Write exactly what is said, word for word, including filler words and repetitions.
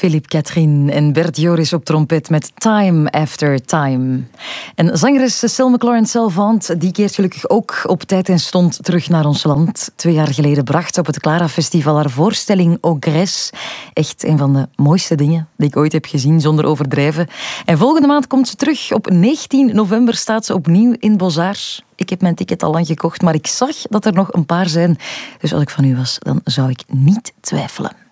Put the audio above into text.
Philippe Catherine en Bert Joris op trompet met Time After Time. En zangeres Selma Laurent-Salvant die keert gelukkig ook op tijd en stond terug naar ons land. Twee jaar geleden bracht ze op het Clara Festival haar voorstelling Ogress. Echt een van de mooiste dingen die ik ooit heb gezien, zonder overdrijven. En volgende maand komt ze terug. Op negentien november staat ze opnieuw in Beaux-Arts. Ik heb mijn ticket al lang gekocht, maar ik zag dat er nog een paar zijn. Dus als ik van u was, dan zou ik niet twijfelen.